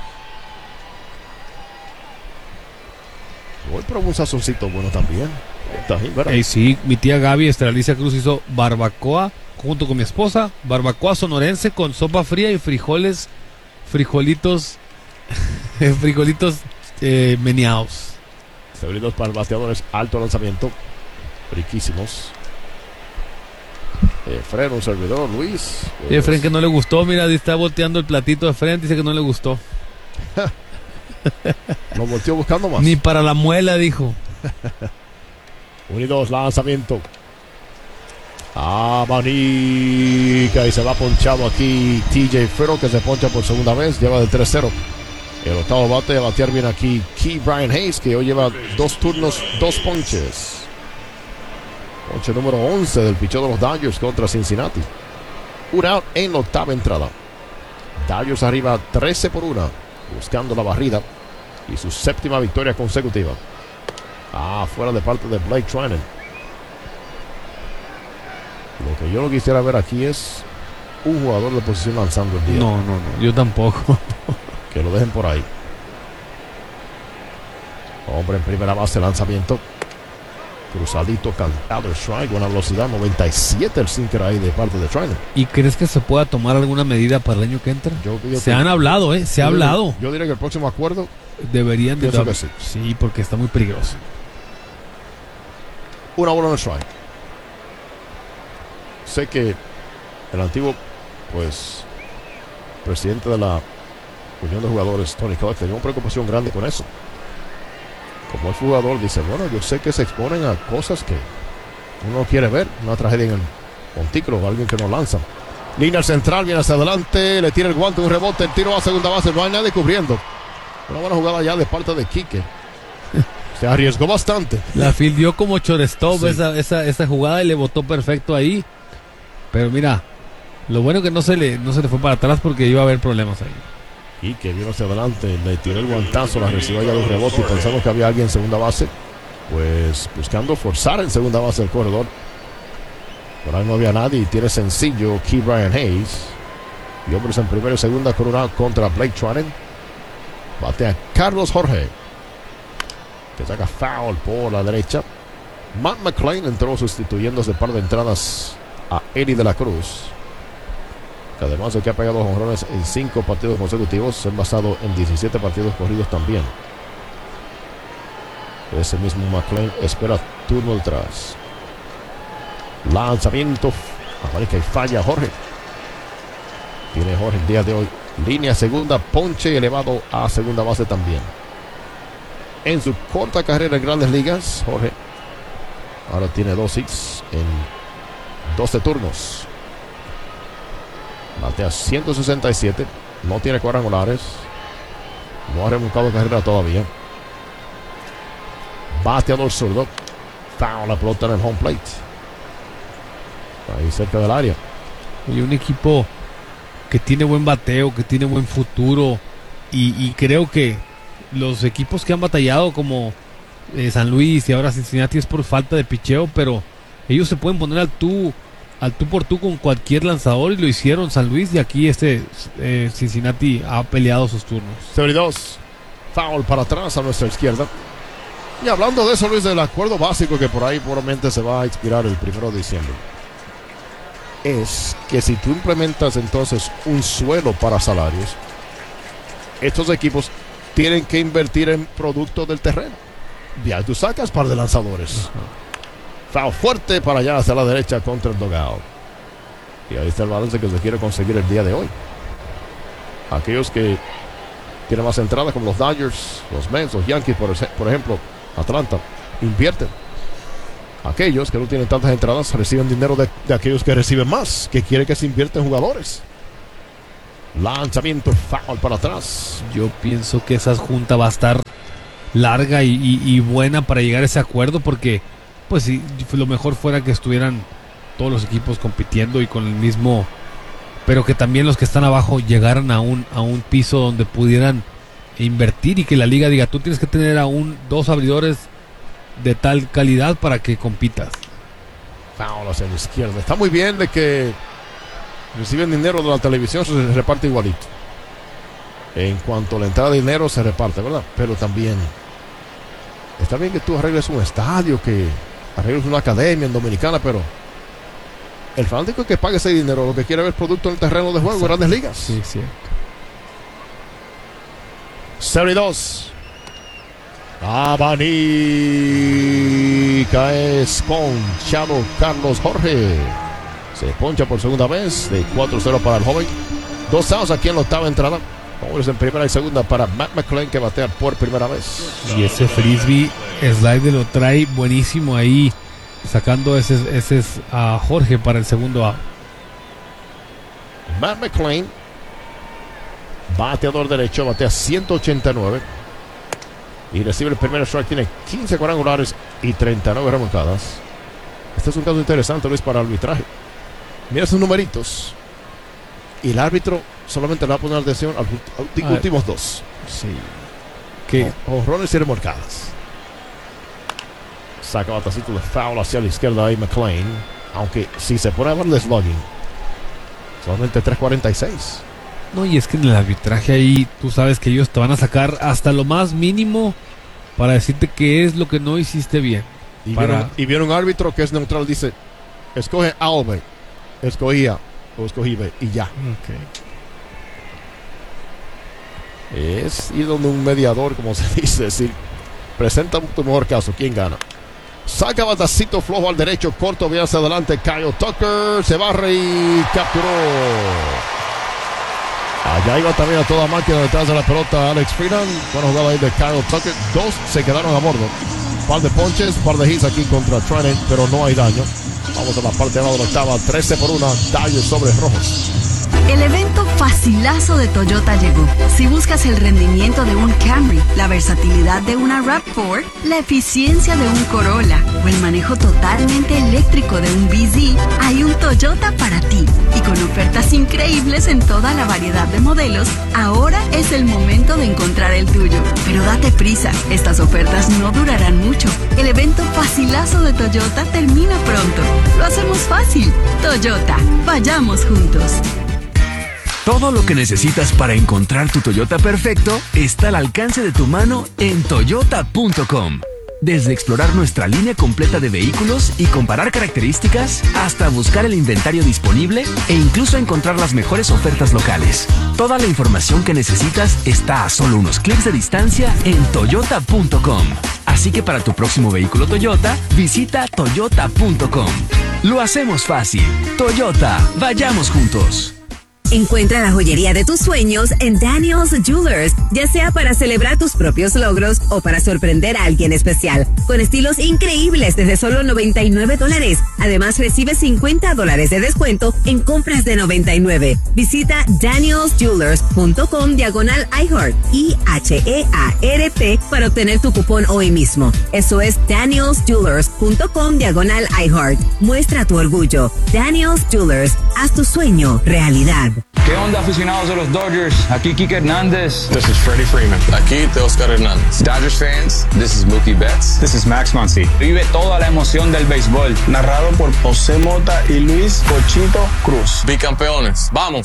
Hoy probó un sazoncito bueno también. Hey, sí, mi tía Gaby Estralicia Cruz hizo barbacoa junto con mi esposa. Barbacoa sonorense con sopa fría y frijoles, frijolitos, frijolitos eh, meneados. Favoritos para bateadores, alto lanzamiento, riquísimos. Efren, un servidor, Luis. Y Efren que no le gustó, mira, está volteando el platito de Efren, dice que no le gustó. Lo volteó buscando más. Ni para la muela, dijo. uno y dos, lanzamiento. Abanica y se va ponchado aquí T J Ferro, que se poncha por segunda vez, lleva del tres cero. El octavo bate a batear bien aquí Key Brian Hayes, que hoy lleva dos turnos, dos ponches. Ponche número once del picheo de los Dodgers contra Cincinnati. Un out en la octava entrada. Dodgers arriba trece por uno, buscando la barrida y su séptima victoria consecutiva. Ah, fuera de parte de Blake Treinen. Lo que yo no quisiera ver aquí es un jugador de posición lanzando el día. No, no, no, yo tampoco. Que lo dejen por ahí. Hombre en primera base, lanzamiento. Cruzadito, cantado, strike, buena velocidad, noventa y siete el sinker ahí de parte de Treinen. ¿Y crees que se pueda tomar alguna medida para el año que entra? Yo, yo se han hablado, ¿eh? Se ha hablado. Diría, yo diría que el próximo acuerdo deberían de dar. Sí. sí, porque está muy peligroso. Una bola en el strike. Sé que el antiguo, pues, presidente de la Unión de Jugadores, Tony Clark, tenía una preocupación grande con eso. Como el jugador dice, bueno, yo sé que se exponen a cosas que uno no quiere ver. Una tragedia en el montículo o alguien que no lanza. Línea central, viene hacia adelante, le tira el guante, un rebote, el tiro a segunda base, no hay nadie cubriendo. Una buena jugada ya de parte de Quique. Se arriesgó bastante. La fildió como shortstop Sí. esa, esa, esa jugada y le botó perfecto ahí. Pero mira, lo bueno que no se le, no se le fue para atrás porque iba a haber problemas ahí. Y que vino hacia adelante, le tiró el guantazo, la recibió ya de un rebote y pensamos que había alguien en segunda base, pues buscando forzar en segunda base el corredor. Por ahí no había nadie y tiene sencillo Key Brian Hayes. Y hombres en primera y segunda con una contra Blake Treinen. Batea Carlos Jorge, que saca foul por la derecha. Matt McClain entró sustituyendo ese par de entradas a Eddie de la Cruz, que además de que ha pegado jonrones en cinco partidos consecutivos, se han basado en diecisiete partidos corridos también. Ese mismo McClain espera turno detrás. Lanzamiento, aparece y falla Jorge. Tiene Jorge el día de hoy línea segunda, ponche elevado a segunda base también. En su corta carrera en Grandes Ligas, Jorge ahora tiene dos hits en doce turnos. Batea ciento sesenta y siete, no tiene cuadrangulares, no ha remolcado carrera todavía. Bateador zurdo, foul, la pelota en el home plate, ahí cerca del área. Y un equipo que tiene buen bateo, que tiene buen futuro, y, y creo que los equipos que han batallado como eh, San Luis y ahora Cincinnati es por falta de picheo, pero ellos se pueden poner al tú al tú por tú con cualquier lanzador y lo hicieron San Luis, y aquí este eh, Cincinnati ha peleado sus turnos. setenta y dos, foul para atrás a nuestra izquierda. Y hablando de eso, Luis, del acuerdo básico que por ahí probablemente se va a expirar el primero de diciembre, es que si tú implementas entonces un suelo para salarios, estos equipos tienen que invertir en productos del terreno. Ya tú sacas par de lanzadores. Uh-huh. Foul fuerte para allá hacia la derecha contra el dugout. Y ahí está el balance que se quiere conseguir el día de hoy. Aquellos que tienen más entradas, como los Dodgers, los Mets, los Yankees, por, por ejemplo, Atlanta, invierten. Aquellos que no tienen tantas entradas reciben dinero de, de aquellos que reciben más, que quieren que se invierta en jugadores. Lanzamiento, foul para atrás. Yo pienso que esa junta va a estar larga y, y, y buena para llegar a ese acuerdo, porque pues si lo mejor fuera que estuvieran todos los equipos compitiendo y con el mismo, pero que también los que están abajo llegaran a un, a un piso donde pudieran invertir y que la liga diga, tú tienes que tener aún dos abridores de tal calidad para que compitas. Foul hacia la izquierda. Está muy bien de que reciben dinero de la televisión, se reparte igualito. En cuanto a la entrada de dinero se reparte, ¿verdad? Pero también está bien que tú arregles un estadio, que arregles una academia en Dominicana, pero el fanático que pague ese dinero lo que quiere ver producto en el terreno de juego en Grandes Ligas. Sí, sí. setenta y dos. Abanica es con Chavo Carlos Jorge. Se poncha por segunda vez de cuatro cero para el joven. Dos outs aquí en la octava entrada. Hombres en primera y segunda para Matt McClain, que batea por primera vez. Y ese frisbee slider lo trae buenísimo ahí, sacando ese, ese a Jorge para el segundo out. Matt McClain, bateador derecho, batea ciento ochenta y nueve y recibe el primer strike. Tiene quince cuadrangulares y treinta y nueve remolcadas. Este es un caso interesante, Luis, para el arbitraje. Mira sus numeritos y el árbitro solamente le va a poner atención a los últimos dos. Sí. ¿Qué? Honrones y remolcadas. Saca batacito de foul hacia la izquierda ahí McClain, aunque si se pone a ver el slugging, solamente tres cuarenta y seis. No, y es que en el arbitraje ahí tú sabes que ellos te van a sacar hasta lo más mínimo para decirte qué es lo que no hiciste bien. Y, para... viene, un, y viene un árbitro que es neutral, dice, escoge A o B, escogía o escogí B y ya. Okay. Es ir donde un mediador, como se dice, decir, presenta tu mejor caso, ¿quién gana? Saca batacito flojo al derecho, corto bien hacia adelante, Kyle Tucker, se barre y capturó. Allá iba también a toda máquina detrás de la pelota Alex Freeland. Buena jugada ahí de Kyle Tucker. Dos se quedaron a bordo. Par de ponches, par de hits aquí contra Trenton, pero no hay daño. Vamos a la parte de la octava, trece por una, Dodgers sobre Rojos. El evento facilazo de Toyota llegó. Si buscas el rendimiento de un Camry, la versatilidad de una RAV cuatro, la eficiencia de un Corolla o el manejo totalmente eléctrico de un B Z, hay un Toyota para ti. Y con ofertas increíbles en toda la variedad de modelos, ahora es el momento de encontrar el tuyo. Pero date prisa, estas ofertas no durarán mucho. El evento facilazo de Toyota termina pronto. Lo hacemos fácil. Toyota, vayamos juntos. Todo lo que necesitas para encontrar tu Toyota perfecto está al alcance de tu mano en toyota punto com. Desde explorar nuestra línea completa de vehículos y comparar características, hasta buscar el inventario disponible e incluso encontrar las mejores ofertas locales. Toda la información que necesitas está a solo unos clics de distancia en toyota punto com. Así que para tu próximo vehículo Toyota, visita toyota punto com. Lo hacemos fácil. Toyota, vayamos juntos. Encuentra la joyería de tus sueños en Daniel's Jewelers, ya sea para celebrar tus propios logros o para sorprender a alguien especial, con estilos increíbles desde solo noventa y nueve dólares. Además, recibe cincuenta dólares de descuento en compras de noventa y nueve. Visita daniels jewelers punto com diagonal iHeart, I H E A R T, para obtener tu cupón hoy mismo. Eso es daniels jewelers punto com diagonal iHeart. Muestra tu orgullo. Daniel's Jewelers, haz tu sueño realidad. ¿Qué onda, aficionados de los Dodgers? Aquí Kike Hernández. This is Freddie Freeman. Aquí Teoscar Hernández. Dodgers fans, this is Mookie Betts. This is Max Muncy. Vive toda la emoción del béisbol. Narrado por José Mota y Luis Cochito Cruz. Bicampeones. ¡Vamos!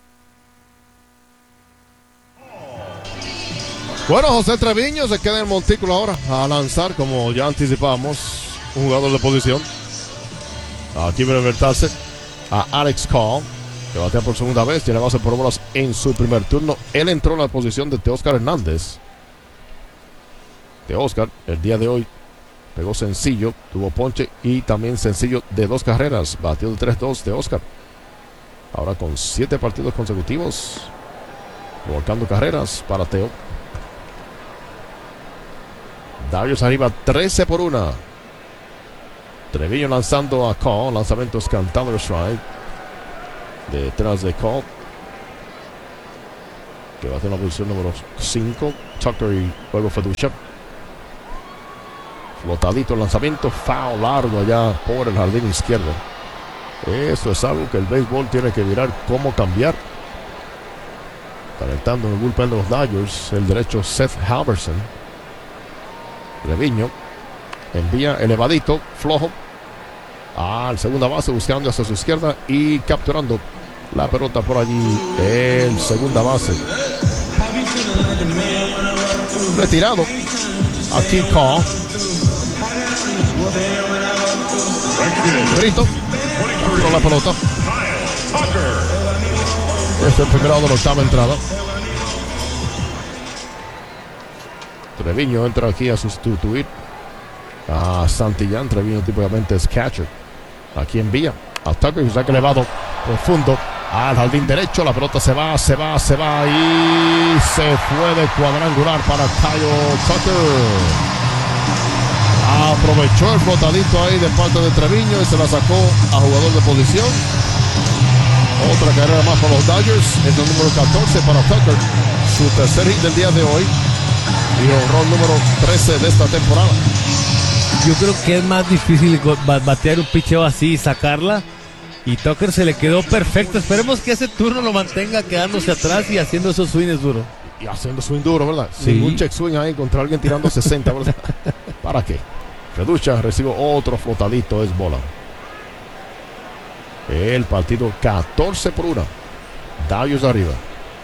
Bueno, José Treviño se queda en el montículo ahora a lanzar, como ya anticipamos, un jugador de posición. Aquí viene a enfrentarse a Alex Call, que batea por segunda vez, tiene base por bolas en su primer turno. Él entró en la posición de Teoscar Hernández. Teoscar, el día de hoy, pegó sencillo, tuvo ponche y también sencillo de dos carreras. Batió de tres dos Teoscar. Ahora con siete partidos consecutivos, provocando carreras para Teo. Darius arriba trece por una. Treviño lanzando a Call, lanzamientos cantando strike. Detrás de Cole, que va a tener la posición número cinco. Tucker y luego Feducha. Flotadito el lanzamiento, foul largo allá por el jardín izquierdo. Esto es algo que el béisbol tiene que mirar cómo cambiar. Calentando en el bullpen de los Dodgers, el derecho Seth Halverson. Treviño envía elevadito, flojo, al segunda base, buscando hacia su izquierda y capturando la pelota por allí, el segunda base. Retirado. Aquí Call. Brito. Con la pelota. Este es el primer lado de la octava entrada. Treviño entra aquí a sustituir a Santillán. Treviño típicamente es catcher. Aquí envía a Tucker, que saque elevado profundo al jardín derecho. La pelota se va, se va, se va y se fue de cuadrangular para Kyle Tucker. Aprovechó el flotadito ahí de parte de Treviño y se la sacó a jugador de posición. Otra carrera más para los Dodgers. Es el número catorce para Tucker. Su tercer hit del día de hoy. Y honrón número trece de esta temporada. Yo creo que es más difícil batear un picheo así y sacarla. Y Tucker se le quedó perfecto. Esperemos que ese turno lo mantenga quedándose atrás y haciendo esos swings duros. Y haciendo swing duro, ¿verdad? Sí. Sin un check swing ahí contra alguien tirando sesenta, ¿verdad? ¿Para qué? Feducha recibe otro flotadito, es bola. El partido catorce por uno. Dodgers arriba.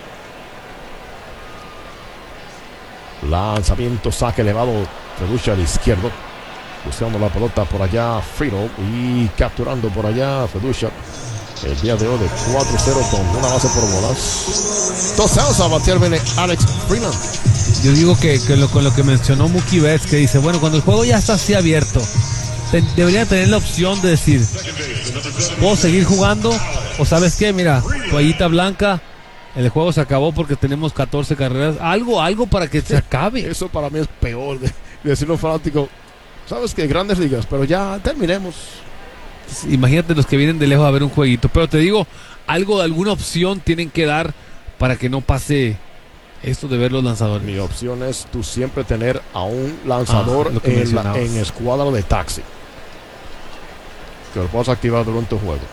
Lanzamiento, saque elevado. Feducha al izquierdo. Buscando la pelota por allá, Friedel. Y capturando por allá, Feducha. El día de hoy de cuatro cero con una base por bolas. Dos outs a batear viene Alex Freeland. Yo digo que, que lo, con lo que mencionó Mookie Betts, que dice, bueno, cuando el juego ya está así abierto, te, debería tener la opción de decir, ¿puedo seguir jugando? O ¿sabes qué? Mira, toallita blanca, el juego se acabó porque tenemos catorce carreras. Algo, algo para que se acabe. Eso para mí es peor de, de decirle a un fanático, ¿sabes qué? Grandes ligas, pero ya terminemos. Imagínate los que vienen de lejos a ver un jueguito. Pero te digo, algo, alguna opción tienen que dar para que no pase esto de ver los lanzadores. Mi opción es tú siempre tener a un lanzador ah, en, la, en escuadra de taxi. Que lo puedas activar durante tu juego.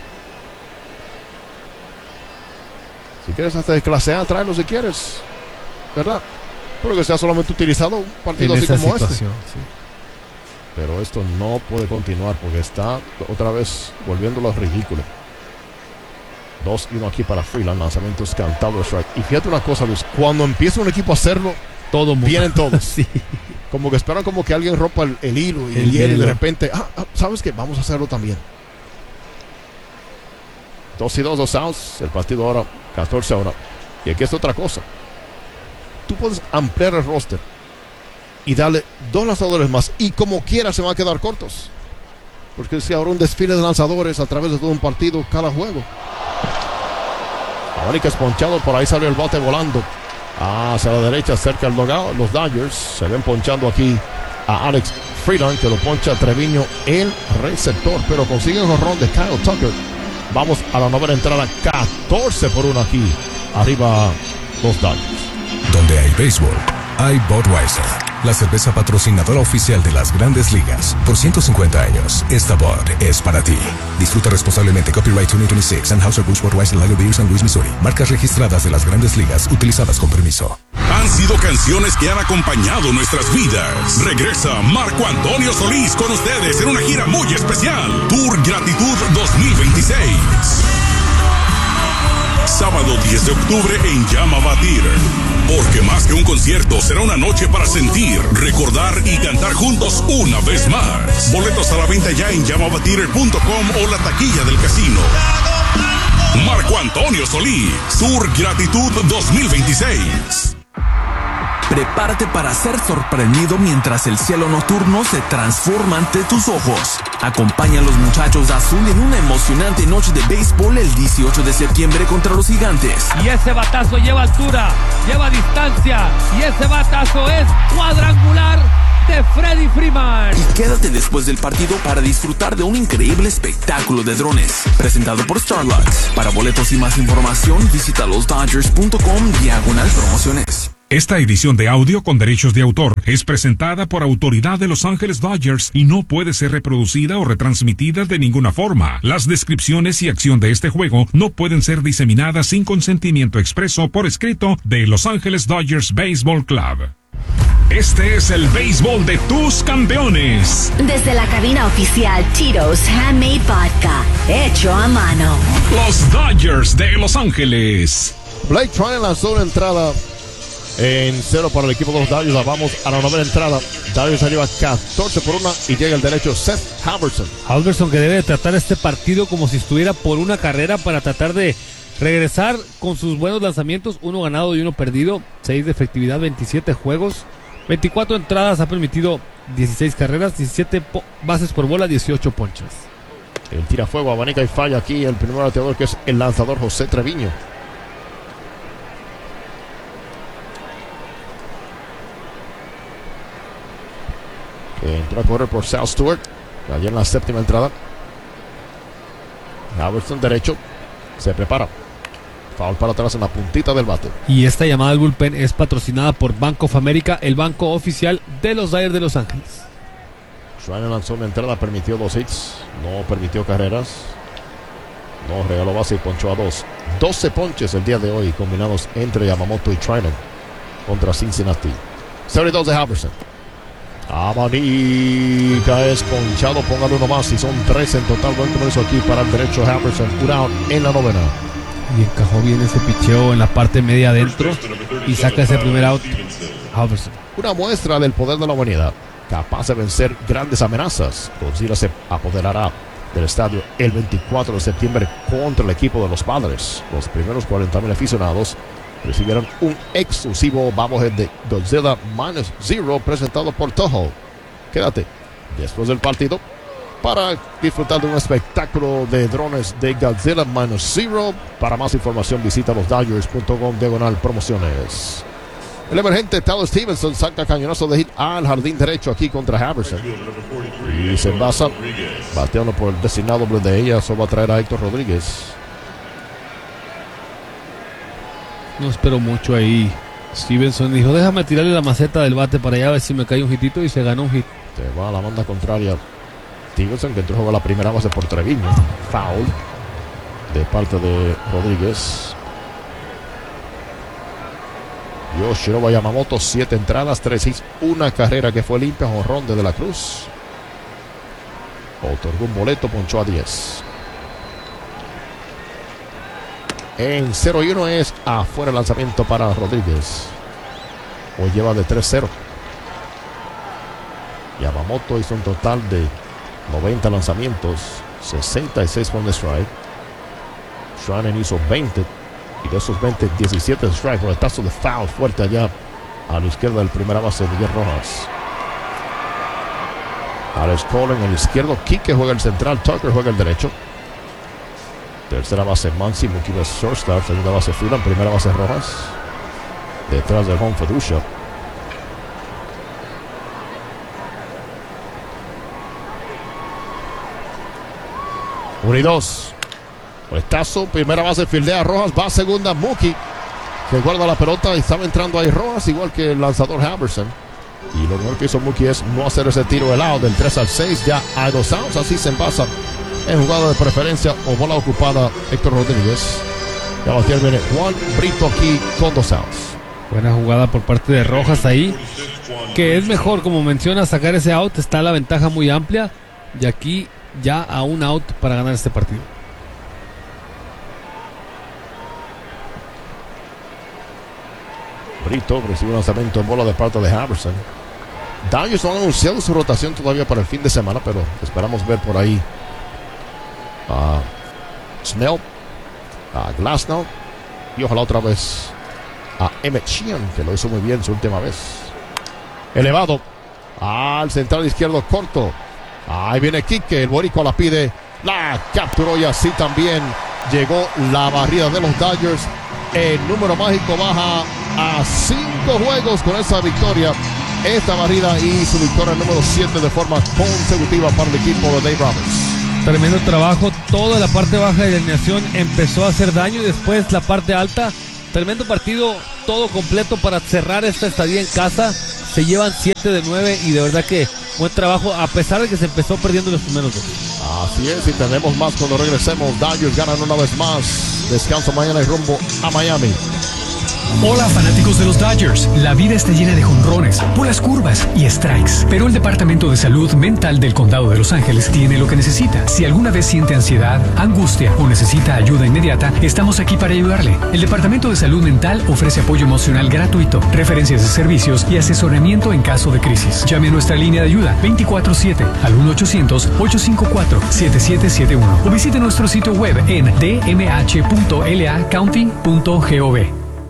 Si quieres hasta de clase A, tráelo si quieres. ¿Verdad? Pero que sea solamente utilizado un partido en así esa como situación, este. Sí. Pero esto no puede continuar porque está otra vez volviéndolo a ridículo. dos y uno aquí para Freeland. Lanzamientos cantados, strike. Y fíjate una cosa, Luis. Cuando empieza un equipo a hacerlo, todo vienen todos. Sí. Como que esperan como que alguien rompa el, el hilo y, el y de repente, ah, ah, ¿sabes qué? Vamos a hacerlo también. dos y dos, dos outs. El partido ahora, catorce ahora. Y aquí es otra cosa. Tú puedes ampliar el roster y darle dos lanzadores más y como quiera se van a quedar cortos. Porque si ahora un desfile de lanzadores a través de todo un partido, cada juego. Abanico es ponchado, por ahí salió el bate volando hacia la derecha, cerca del dugout. Los Dodgers se ven ponchando aquí a Alex Freeland, que lo poncha Treviño, el receptor, pero consigue un jonrón de Kyle Tucker. Vamos a la novena entrada, catorce por uno aquí, arriba los Dodgers. Donde hay béisbol, hay Budweiser, la cerveza patrocinadora oficial de las Grandes Ligas. Por ciento cincuenta años, esta Bud es para ti. Disfruta responsablemente. Copyright dos mil veintiséis. Anheuser-Busch Budweiser Lager Beer San Luis, Missouri. Marcas registradas de las Grandes Ligas, utilizadas con permiso. Han sido canciones que han acompañado nuestras vidas. Regresa Marco Antonio Solís con ustedes en una gira muy especial. Tour Gratitud dos mil veintiséis. Sábado diez de octubre en Llama Batir. Porque más que un concierto, será una noche para sentir, recordar y cantar juntos una vez más. Boletos a la venta ya en llama batir punto com o la taquilla del casino. Marco Antonio Solís, Tour Gratitud dos mil veintiséis. Prepárate para ser sorprendido mientras el cielo nocturno se transforma ante tus ojos. Acompaña a los muchachos de azul en una emocionante noche de béisbol el dieciocho de septiembre contra los Gigantes. Y ese batazo lleva altura, lleva distancia, y ese batazo es cuadrangular de Freddie Freeman. Y quédate después del partido para disfrutar de un increíble espectáculo de drones presentado por Starlux. Para boletos y más información, visita los dodgers punto com diagonal promociones. Esta edición de audio con derechos de autor es presentada por autoridad de Los Ángeles Dodgers y no puede ser reproducida o retransmitida de ninguna forma. Las descripciones y acción de este juego no pueden ser diseminadas sin consentimiento expreso por escrito de Los Ángeles Dodgers Baseball Club. Este es el béisbol de tus campeones. Desde la cabina oficial Tito's Handmade Vodka, hecho a mano. Los Dodgers de Los Ángeles. Blake Treinen lanzó una entrada en cero para el equipo de los Dodgers. Vamos a la novena entrada. Dodgers arriba catorce por una y llega el derecho Seth Halverson. Halverson que debe de tratar este partido como si estuviera por una carrera para tratar de regresar con sus buenos lanzamientos. Uno ganado y uno perdido. seis de efectividad, veintisiete juegos. veinticuatro entradas, ha permitido dieciséis carreras, diecisiete po- bases por bola, dieciocho ponchas. El tirafuego abanica y falla aquí el primer bateador, que es el lanzador José Treviño. Que entró a correr por Sal Stewart. Allí en la séptima entrada. Robertson derecho. Se prepara. Foul para atrás en la puntita del bate. Y esta llamada al bullpen es patrocinada por Bank of America, el banco oficial de los Dodgers de Los Ángeles. Schreiner lanzó una entrada, permitió dos hits, no permitió carreras, no regaló base y ponchó a dos. doce ponches el día de hoy combinados entre Yamamoto y Schreiner contra Cincinnati. cero y dos de Halverson. Abanica es ponchado, póngale uno más y son tres en total. Buen comienzo aquí para el derecho Halverson, un out en la novena. Y encajó bien ese picheo en la parte media adentro y saca ese primer out Halverson. Una muestra del poder de la humanidad, capaz de vencer grandes amenazas. Godzilla se apoderará del estadio el veinticuatro de septiembre contra el equipo de los Padres. Los primeros cuarenta mil aficionados recibieron un exclusivo bobblehead de Godzilla Minus Zero presentado por Toho. Quédate después del partido para disfrutar de un espectáculo de drones de Godzilla Minus Zero. Para más información visita los Dodgers punto com diagonal promociones. El emergente Tyler Stevenson saca cañonazo de hit al jardín derecho aquí contra Halverson. Y se envasa, bateando por el designado doble de ella. Eso va a traer a Héctor Rodríguez. No espero mucho ahí. Stevenson dijo, déjame tirarle la maceta del bate para allá a ver si me cae un hitito, y se ganó un hit. Se va a la banda contraria. Stevenson, que entró a jugar la primera base por Treviño. Foul de parte de Rodríguez. Yoshiro Yamamoto, siete entradas, tres hits, una carrera que fue limpia, jonrón de De la Cruz. Otorgó un boleto, ponchó a diez. En cero y uno es afuera el lanzamiento para Rodríguez. Hoy lleva de tres cero. Yamamoto hizo un total de noventa lanzamientos, sesenta y seis con the strike. Schreiner hizo veinte. Y de esos veinte, diecisiete de strike. Boletazo de foul fuerte allá a la izquierda del primera base, Miguel Rojas. Alex Cole en el izquierdo. Quique juega el central. Tucker juega el derecho. Tercera base Muncy. Mookie Betts shortstop. Segunda base Freeland. Primera base Rojas. Detrás del home Fedusha. Uno y dos. Boletazo, primera base, fildea Rojas, va a segunda Mookie, que guarda la pelota y estaba entrando ahí Rojas, igual que el lanzador Halverson. Y lo mejor que hizo Mookie es no hacer ese tiro de lado del tres al seis, ya hay dos outs, así se envasa en jugada de preferencia o bola ocupada Héctor Rodríguez. Ya lo tiene Juan Brito aquí con dos outs. Buena jugada por parte de Rojas ahí, que es mejor, como menciona, sacar ese out, está la ventaja muy amplia y aquí ya a un out para ganar este partido. Brito recibe un lanzamiento en bola de parte de Halverson. Dodgers no han anunciado su rotación todavía para el fin de semana, pero esperamos ver por ahí a Snell, a Glasnow y ojalá otra vez a Emmett Sheehan, que lo hizo muy bien su última vez. Elevado al central izquierdo corto. Ahí viene Quique, el boricua la pide, la capturó y así también llegó la barrida de los Dodgers. El número mágico baja a cinco juegos con esa victoria. Esta barrida y su victoria número siete de forma consecutiva para el equipo de Dave Roberts. Tremendo trabajo. Toda la parte baja de la alineación empezó a hacer daño y después la parte alta. Tremendo partido, todo completo para cerrar esta estadía en casa. Se llevan siete de nueve y de verdad que buen trabajo, a pesar de que se empezó perdiendo los primeros dos. Así es, y tenemos más cuando regresemos. Dodgers ganan una vez más. Descanso mañana y rumbo a Miami. Hola fanáticos de los Dodgers, la vida está llena de jonrones, bolas curvas y strikes, pero el Departamento de Salud Mental del Condado de Los Ángeles tiene lo que necesita. Si alguna vez siente ansiedad, angustia o necesita ayuda inmediata, estamos aquí para ayudarle. El Departamento de Salud Mental ofrece apoyo emocional gratuito, referencias de servicios y asesoramiento en caso de crisis. Llame a nuestra línea de ayuda veinticuatro siete al uno ochocientos, ocho cinco cuatro, siete siete siete uno o visite nuestro sitio web en d m h punto l a county punto gov.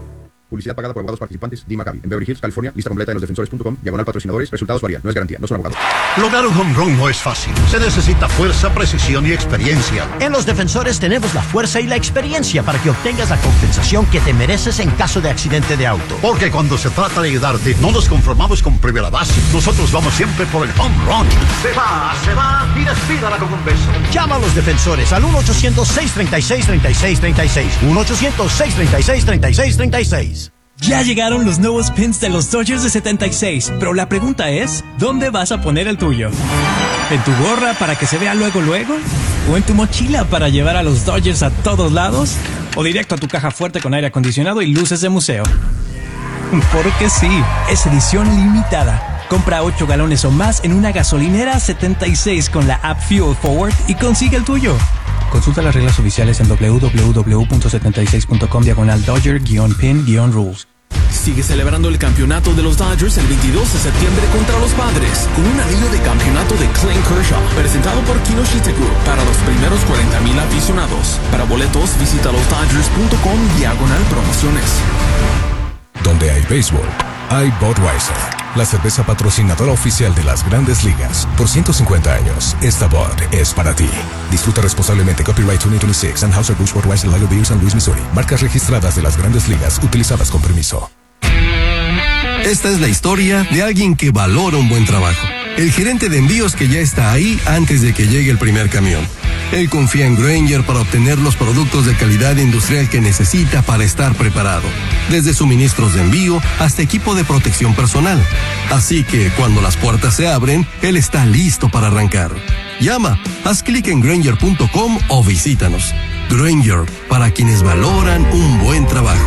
Publicidad pagada por abogados participantes. D. Maccabi. En Beverly Hills, California. Lista completa en los defensores punto com. Diagonal patrocinadores. Resultados varían. No es garantía. No son abogados. Lograr un home run no es fácil. Se necesita fuerza, precisión y experiencia. En Los Defensores tenemos la fuerza y la experiencia para que obtengas la compensación que te mereces en caso de accidente de auto. Porque cuando se trata de ayudarte, no nos conformamos con primera base. Nosotros vamos siempre por el home run. Se va, se va y despídala con un beso. Llama a Los Defensores al uno ochocientos, seis treinta y seis, treinta y seis treinta y seis. uno ochocientos, seis treinta y seis, treinta y seis treinta y seis. Ya llegaron los nuevos pins de los Dodgers de setenta y seis, pero la pregunta es, ¿dónde vas a poner el tuyo? ¿En tu gorra para que se vea luego luego? ¿O en tu mochila para llevar a los Dodgers a todos lados? ¿O directo a tu caja fuerte con aire acondicionado y luces de museo? Porque sí, es edición limitada. Compra ocho galones o más en una gasolinera setenta y seis con la app Fuel Forward y consigue el tuyo. Consulta las reglas oficiales en doble u doble u doble u punto setenta y seis punto com diagonal Dodger-pin-rules. Sigue celebrando el campeonato de los Dodgers el veintidós de septiembre contra los Padres con un anillo de campeonato de Clayton Kershaw presentado por Kinoshita Group para los primeros cuarenta mil aficionados. Para boletos visita los dodgers punto com diagonal promociones. Donde hay béisbol, hay Budweiser, la cerveza patrocinadora oficial de las Grandes Ligas. Por ciento cincuenta años, esta Bud es para ti. Disfruta responsablemente. Copyright veinte veintiséis, Anheuser-Busch Budweiser Lager Beer, San Luis, Missouri. Marcas registradas de las Grandes Ligas, utilizadas con permiso. Esta es la historia de alguien que valora un buen trabajo. El gerente de envíos que ya está ahí antes de que llegue el primer camión. Él confía en Grainger para obtener los productos de calidad industrial que necesita para estar preparado. Desde suministros de envío hasta equipo de protección personal. Así que cuando las puertas se abren, él está listo para arrancar. Llama, haz clic en Grainger punto com o visítanos. Grainger, para quienes valoran un buen trabajo.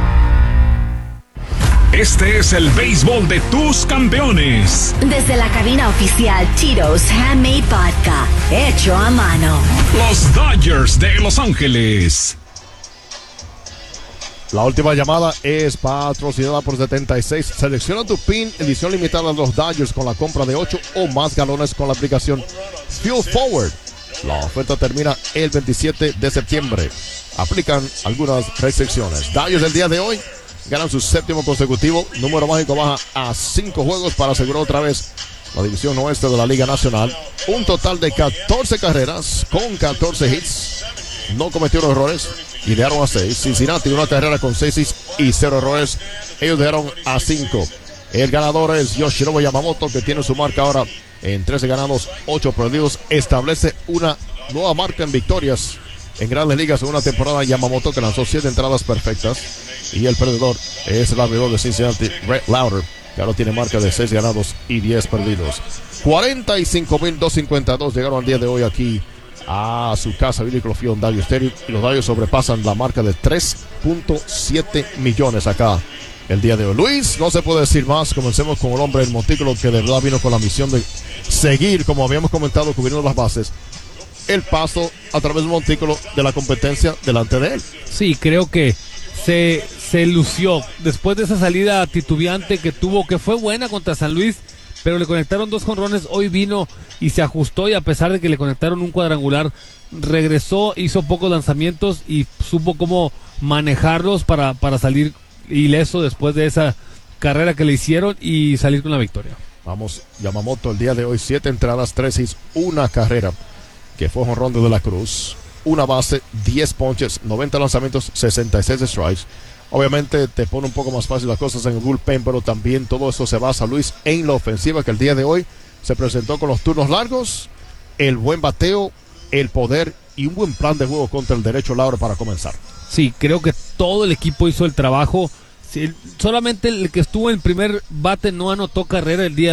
Este es el béisbol de tus campeones. Desde la cabina oficial Tito's Handmade Vodka, hecho a mano. Los Dodgers de Los Ángeles. La última llamada es patrocinada por setenta y seis. Selecciona tu pin, edición limitada de los Dodgers con la compra de ocho o más galones con la aplicación Fuel Forward. La oferta termina el veintisiete de septiembre. Aplican algunas restricciones. Dodgers del día de hoy ganan su séptimo consecutivo. Número mágico baja a cinco juegos para asegurar otra vez la división oeste de la Liga Nacional. Un total de catorce carreras con catorce hits. No cometieron errores y dejaron a seis. Cincinnati una carrera con seis hits y cero errores. Ellos dejaron a cinco. El ganador es Yoshinobu Yamamoto, que tiene su marca ahora en trece ganados, ocho perdidos. Establece una nueva marca en victorias en Grandes Ligas en una temporada. Yamamoto, que lanzó siete entradas perfectas. Y el perdedor es el abridor de Cincinnati, Brett Lauder, que ahora tiene marca de seis ganados y diez perdidos. cuarenta y cinco mil doscientos cincuenta y dos llegaron al día de hoy aquí a su casa, Billy Clofield Dodger Stadium. Y los Dodgers sobrepasan la marca de tres punto siete millones acá el día de hoy. Luis, no se puede decir más. Comencemos con el hombre del montículo, que de verdad vino con la misión de seguir, como habíamos comentado, cubriendo las bases, el paso a través del montículo de la competencia delante de él. Sí, creo que se, se lució después de esa salida titubeante que tuvo, que fue buena contra San Luis, pero le conectaron dos jonrones. Hoy vino y se ajustó, y a pesar de que le conectaron un cuadrangular, regresó, hizo pocos lanzamientos y supo cómo manejarlos para, para salir ileso después de esa carrera que le hicieron y salir con la victoria. Vamos, Yamamoto el día de hoy, siete entradas, tres hits, una carrera, que fue jonrón de la Cruz, una base, diez ponches, noventa lanzamientos, sesenta y seis strikes. Obviamente te pone un poco más fácil las cosas en el bullpen, pero también todo eso se basa, Luis, en la ofensiva, que el día de hoy se presentó con los turnos largos, el buen bateo, el poder y un buen plan de juego contra el derecho Laura para comenzar. Sí, creo que todo el equipo hizo el trabajo. Sí, solamente el que estuvo en primer bate no anotó carrera el día